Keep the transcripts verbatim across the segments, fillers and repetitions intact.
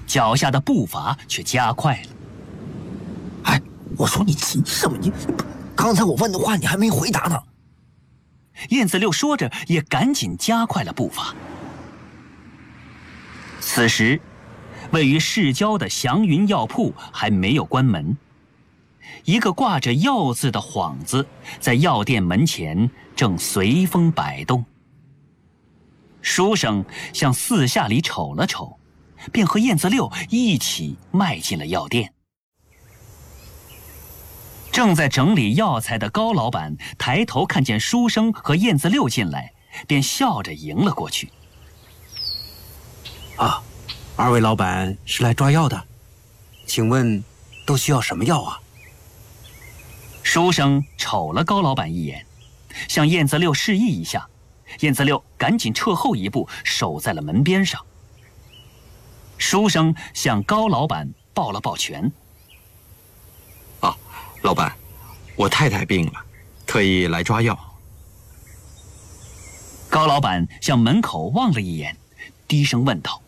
脚下的步伐却加快了。 哎，我说你急什么？你刚才我问的话你还没回答呢。 燕子六说着，也赶紧加快了步伐。此时，位于市郊的祥云药铺还没有关门，一个挂着药字的幌子在药店门前正随风摆动。书生向四下里瞅了瞅，便和燕子六一起迈进了药店。正在整理药材的高老板抬头看见书生和燕子六进来，便笑着迎了过去。 啊，二位老板是来抓药的，请问都需要什么药啊？ 书生瞅了高老板一眼，向燕子六示意一下，燕子六赶紧撤后一步，守在了门边上。书生向高老板抱了抱拳。 啊，老板，我太太病了，特意来抓药。 高老板向门口望了一眼，低声问道：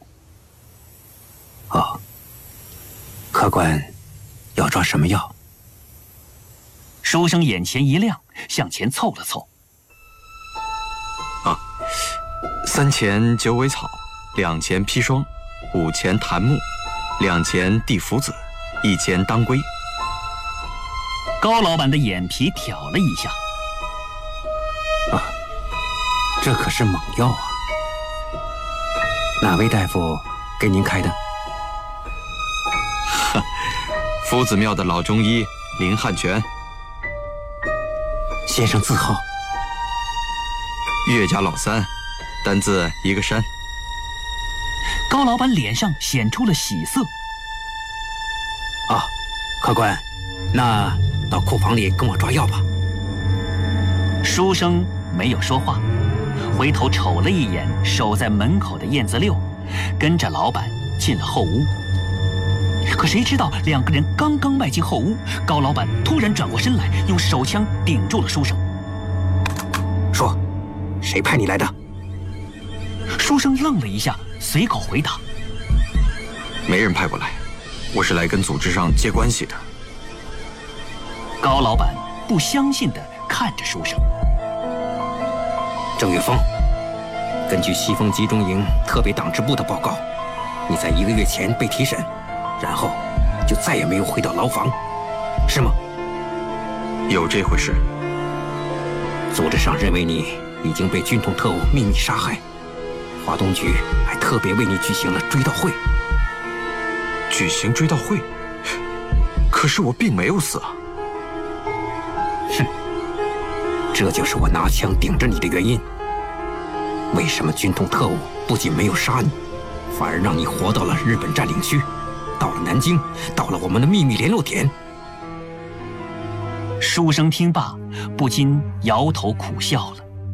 哦，客官要抓什么药？ 书生眼前一亮，向前凑了凑。 啊，三钱九尾草，两钱砒霜，五钱檀木，两钱地浮子，一钱当归。 高老板的眼皮挑了一下。 啊，这可是猛药啊！哪位大夫给您开的？ 哈，夫子庙的老中医林汉全。 先生字号？ 岳家老三，单字一个山。 高老板脸上显出了喜色。 啊，客官，那到库房里跟我抓药吧。 书生没有说话，回头瞅了一眼守在门口的燕子六，跟着老板进了后屋。可谁知道两个人刚刚迈进后屋，高老板突然转过身来，用手枪顶住了书生。 说，谁派你来的？ 书生愣了一下，随口回答： 没人派过来，我是来跟组织上接关系的。 高老板不相信地看着书生。 郑岳峰，根据西风集中营特别党支部的报告，你在一个月前被提审，然后就再也没有回到牢房，是吗？ 有这回事。 组织上认为你已经被军统特务秘密杀害，华东局还特别为你举行了追悼会。 举行追悼会？可是我并没有死啊！ 哼，这就是我拿枪顶着你的原因。为什么军统特务不仅没有杀你，反而让你活到了日本占领区，到了南京，到了我们的秘密联络点？ 书生听罢，不禁摇头苦笑了。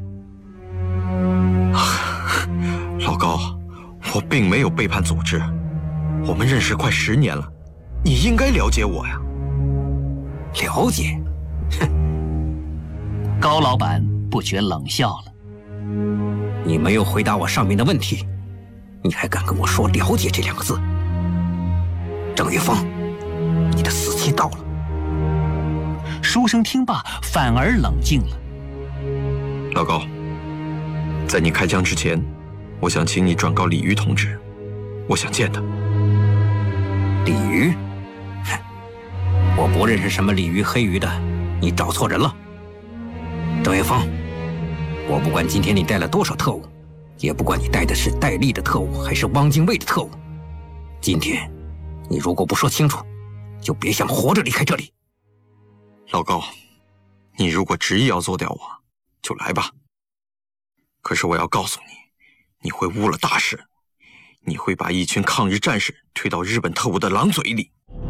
老高，我并没有背叛组织，我们认识快十年了，你应该了解我呀。 了解？哼！ 高老板不觉冷笑了。 你没有回答我上面的问题，你还敢跟我说“了解”这两个字？郑岳峰，你的死期到了。 书生听罢，反而冷静了。 老高，在你开枪之前，我想请你转告李鱼同志，我想见他。 鲤鱼？哼，我不认识什么鲤鱼黑鱼的，你找错人了。郑岳峰，我不管今天你带了多少特务，也不管你带的是戴笠的特务还是汪精卫的特务，今天你如果不说清楚，就别想活着离开这里。 老高，你如果执意要做掉我，就来吧。可是我要告诉你，你会误了大事，你会把一群抗日战士推到日本特务的狼嘴里。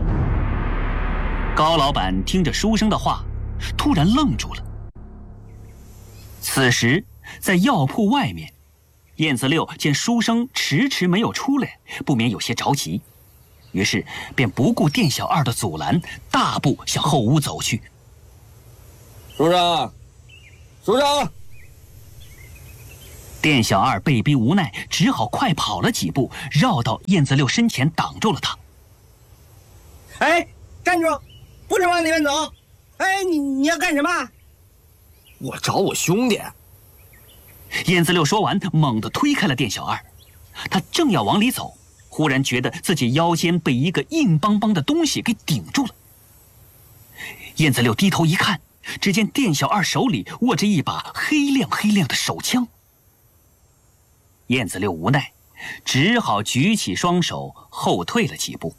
高老板听着书生的话，突然愣住了。此时，在药铺外面，燕子六见书生迟迟没有出来，不免有些着急，于是便不顾店小二的阻拦，大步向后屋走去。 书生，书生！ 店小二被逼无奈，只好快跑了几步，绕到燕子六身前挡住了他。 哎，站住！不准往里面走！哎，你你要干什么？我找我兄弟。 燕子六说完，猛地推开了店小二。他正要往里走，忽然觉得自己腰间被一个硬邦邦的东西给顶住了。燕子六低头一看，只见店小二手里握着一把黑亮黑亮的手枪。燕子六无奈，只好举起双手后退了几步。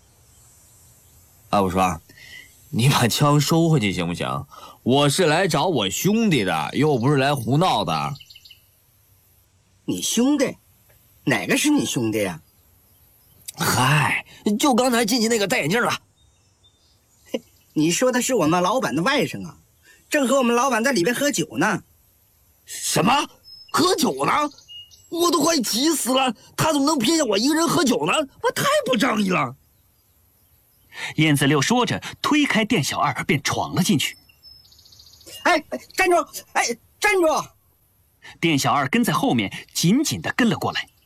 啊，我说，你把枪收回去行不行？我是来找我兄弟的，又不是来胡闹的。 你兄弟？哪个是你兄弟呀？ 嗨，就刚才进去那个戴眼镜的。 嘿，你说的是我们老板的外甥啊，正和我们老板在里边喝酒呢。 什么？喝酒呢？我都快急死了！他怎么能撇下我一个人喝酒呢？我太不仗义了！ 燕子六说着，推开店小二便闯了进去。 哎，站住！哎，站住！ 店小二跟在后面，紧紧地跟了过来。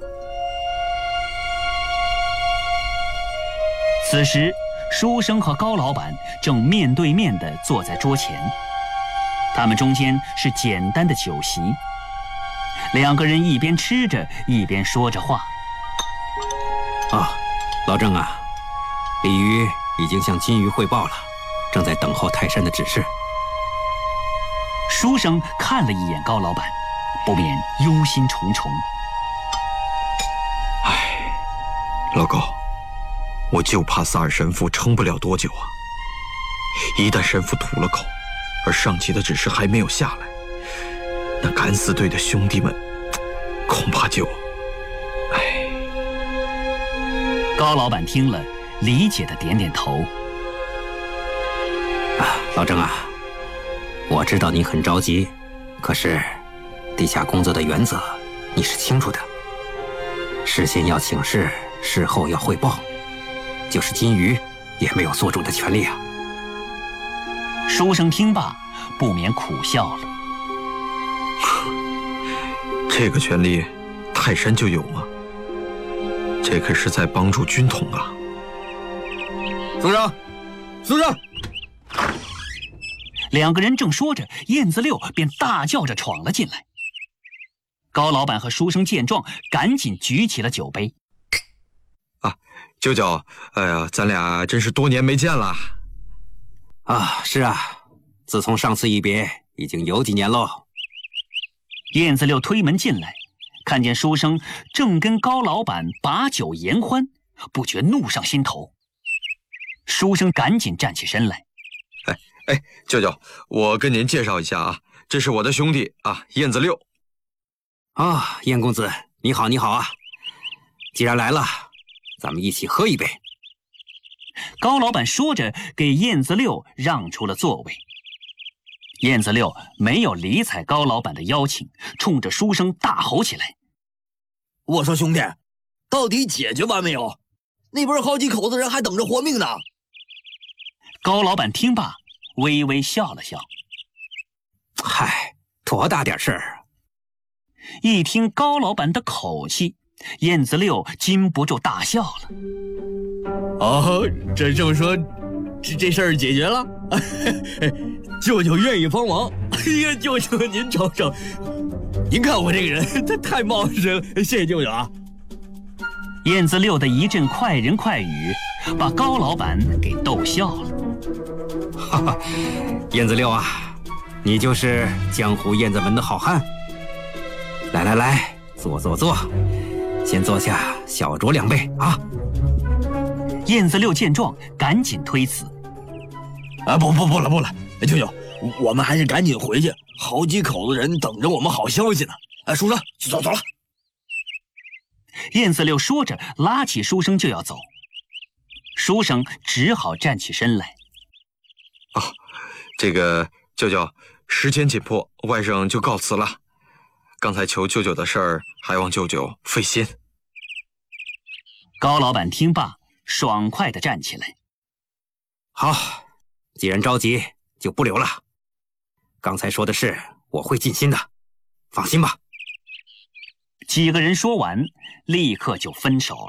此时，书生和高老板正面对面地坐在桌前，他们中间是简单的酒席，两个人一边吃着，一边说着话。 啊，老郑啊，鲤鱼已经向金鱼汇报了，正在等候泰山的指示。 书生看了一眼高老板，不免忧心忡忡。 唉，老高，我就怕萨尔神父撑不了多久啊！一旦神父吐了口，而上级的指示还没有下来，那敢死队的兄弟们恐怕就……唉。 高老板听了，理解的点点头。 啊，老郑啊，我知道你很着急，可是地下工作的原则你是清楚的，事先要请示，事后要汇报，就是金鱼也没有做主的权利啊。 书生听罢，不免苦笑了。 这个权利，泰山就有吗？这可是在帮助军统啊！ 书生，书生！ 两个人正说着，燕子六便大叫着闯了进来。高老板和书生见状，赶紧举起了酒杯。 啊，舅舅，哎呀，咱俩真是多年没见了。 啊，是啊，自从上次一别，已经有几年喽。 燕子六推门进来，看见书生正跟高老板把酒言欢，不觉怒上心头。书生赶紧站起身来。 哎哎，舅舅，我跟您介绍一下啊，这是我的兄弟啊，燕子六。 啊，燕公子，你好，你好啊！既然来了，咱们一起喝一杯。 高老板说着，给燕子六让出了座位。燕子六没有理睬高老板的邀请，冲着书生大吼起来：“ 我说兄弟，到底解决完没有？那边好几口子人还等着活命呢！” 高老板听罢，微微笑了笑：“ 嗨，多大点事儿！” 一听高老板的口气，燕子六禁不住大笑了。 哦，这这么说，这这事儿解决了？舅舅愿意帮忙。哎呀，舅舅您瞅瞅，您看我这个人，他太冒失了，谢谢舅舅啊！ 燕子六的一阵快人快语，把高老板给逗笑了。 哈哈，燕子六啊，你就是江湖燕子门的好汉。来来来，坐坐坐，先坐下，小酌两杯啊！ 燕子六见状，赶紧推辞：“ 啊，不不不了不了，舅舅，我们还是赶紧回去，好几口子人等着我们好消息呢。哎，书生，走走了。” 燕子六说着，拉起书生就要走，书生只好站起身来：“ 哦，这个舅舅，时间紧迫，外甥就告辞了。刚才求舅舅的事儿，还望舅舅费心。” 高老板听罢，爽快地站起来：“ 好，既然着急，就不留了。刚才说的事，我会尽心的，放心吧。” 几个人说完，立刻就分手了。